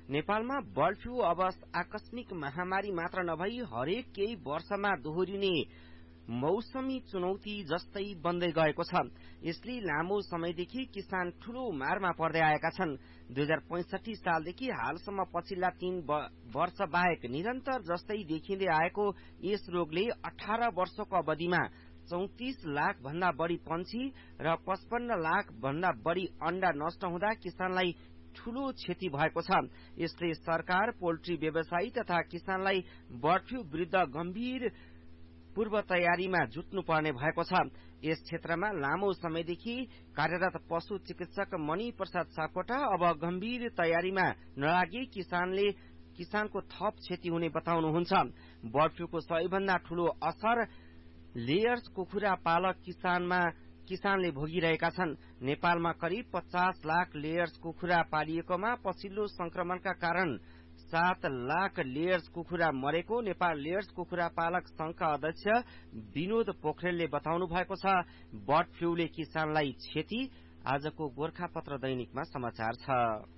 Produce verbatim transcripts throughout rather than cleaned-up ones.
नेपालमा bird flu अब आकस्मिक महामारी मात्र नभई हरेक केही वर्षमा दोहोरिने मौसमी चुनौती जस्तै बन्दै गएको छ। यसले लामो समयदेखि किसान ठूलो मारमा पर्दै आएका छन्। दुई हजार पैंसठी सालदेखि हालसम्म पछिल्ला तीन वर्ष बाहेक निरन्तर जस्तै देखिँदै आएको यस रोगले अठार वर्षको अवधिमा चौतिस लाख भन्दा बढी पंक्षी र पचपन्न लाख भन्दा बढी अण्डा नष्ट हुँदा किसानलाई ठूलो क्षति भएको छ। यसले सरकार, पोल्ट्री व्यवसायी तथा किसानलाई बर्ड फ्लू विरुद्ध गम्भीर पूर्व तयारीमा जुट्नु पर्ने भएको छ। यस क्षेत्रमा लामो समयदेखि कार्यरत पशु चिकित्सक मणि प्रसाद सापकोटा अब गम्भीर तयारीमा नलागे किसानले किसानको थप क्षति हुने बताउनुहुन्छ। बर्ड फ्लूको सबैभन्दा ठूलो असर लेयर्स कुखुरा पालक किसानमा किसानले भोगिरहेका छन्। नेपालमा करिब पचास लाख लेयर्स कुखुरा पालिएकोमा पछिल्लो संक्रमणका कारण सात लाख लेयर्स कुखुरा मरेको नेपाल लेयर्स कुखुरा पालक संघका अध्यक्ष विनोद पोखरेलले बताउनु भएको छ। बर्ड फ्लूले किसानलाई क्षति। आजको गोरखापत्र दैनिकमा समाचार छ।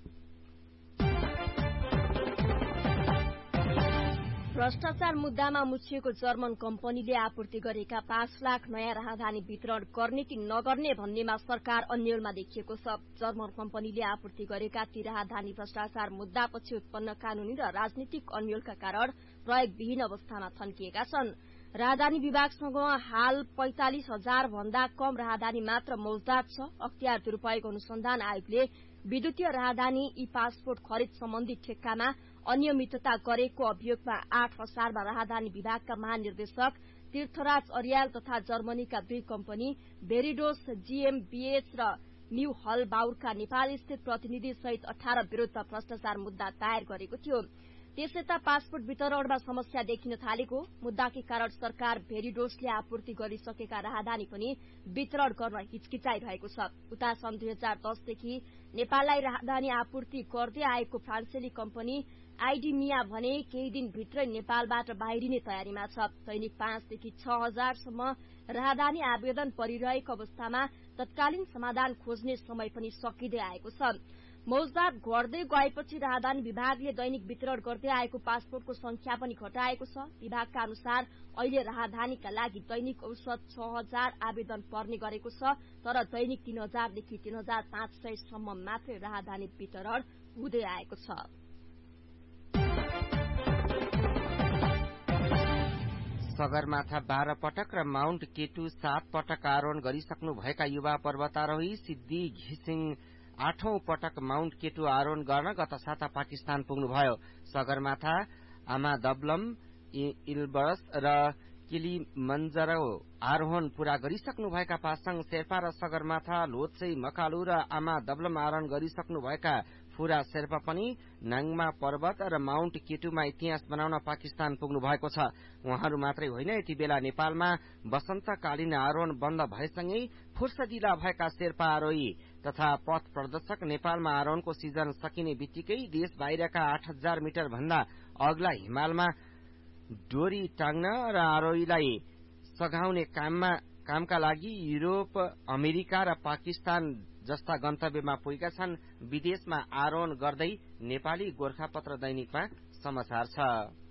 भ्रष्टाचार मुद्दामा मुछिएको जर्मन कम्पनीले आपूर्ति गरेका पाँच लाख नयाँ राहदानी वितरण गर्ने कि नगर्ने भन्नेमा सरकार अन्यलमा देखिएको छ। जर्मन कम्पनीले आपूर्ति गरेका ती राहदानी भ्रष्टाचार मुद्दापछि उत्पन्न कानूनी र राजनीतिक अन्यलका कारण प्रयोगविहीन अवस्थामा थन्किएका छन्। राहदानी विभागसँग हाल पैंतालिस हजार भन्दा कम राहदानी मात्र मौजदात छ। अख्तियार दुरूपयोग अनुसन्धान आयोगले विद्युतीय राहदानी ई पासपोर्ट खरिद सम्बन्धी ठेक्कामा अनियमितता गरेको अभियोगमा आठ असारमा राहदानी विभागका महानिर्देशक तीर्थराज अर्याल तथा जर्मनीका दुई कम्पनी भेरिडोस जीएमबीएच र न्यू हल बाउरका नेपाल स्थित प्रतिनिधि सहित अठार विरूद्ध भ्रष्टाचार मुद्दा दायर गरेको थियो। त्यसयता पासपोर्ट वितरणमा समस्या देखिन थालेको मुद्दाकै कारण सरकार भेरिडोसले आपूर्ति गरिसकेका राहदानी पनि वितरण गर्न हिचकिचाइरहेको छ। उता सन् दुई हजार दसदेखि नेपाललाई राहदानी आपूर्ति गर्दै आएको फ्रान्सेली कम्पनी आइडिमिया भने केही दिन भित्रै नेपालबाट बाहिरिने तयारीमा छ। दैनिक पाँचदेखि छ हजारसम्म राहदानी आवेदन परिरहेको अवस्थामा तत्कालीन समाधान खोज्ने समय पनि सकिँदै आएको छ। मौजदात घट्दै गएपछि राहदानी विभागले दैनिक वितरण गर्दै आएको पासपोर्टको संख्या पनि घटाएको छ। विभागका अनुसार अहिले राहदानीका लागि दैनिक औसत छ हजार आवेदन पर्ने गरेको छ, तर दैनिक तीन हजारदेखि तीन हजार पाँच सय सम्म मात्रै राहदानी वितरण हुँदै आएको छ। सगरमाथा बाह्र पटक र माउन्ट केटु सात पटक आरोहण गरिसक्नु भएका युवा पर्वतारोही सिद्धि घिसिङ आठौं पटक माउन्ट केटु आरोहण गर्न गत साता पाकिस्तान पुग्नुभयो। सगरमाथा, आमादबलम, इलबरस र किलिमन्जरो आरोहण पूरा गरिसक्नु भएका पासाङ शेर्पा र सगरमाथा, लोत्से, मकालु र आमादबलम आरोहण गरिसक्नु भएका फुरा शेर्पा पनि नाङमा पर्वत र माउन्ट केटुमा इतिहास बनाउन पाकिस्तान पुग्नु भएको छ। उहाँहरू मात्रै होइन, यति बेला नेपालमा वसन्तकालीन आरोहण बन्द भएसँगै फुर्सदिला भएका शेर्पा आरोही तथा पथ प्रदर्शक नेपालमा आरोहणको सिजन सकिने बित्तिकै देश बाहिरका आठ हजार मिटर भन्दा अग्ला हिमालमा डोरी टाङ्न र आरोहीलाई सघाउने काममा कामका लागि युरोप, अमेरिका र पाकिस्तान जस्ता गन्तव्यमा पुगेका छन्। विदेशमा आरोहण गर्दै नेपाली गोरखापत्र दैनिकमा समाचार छ।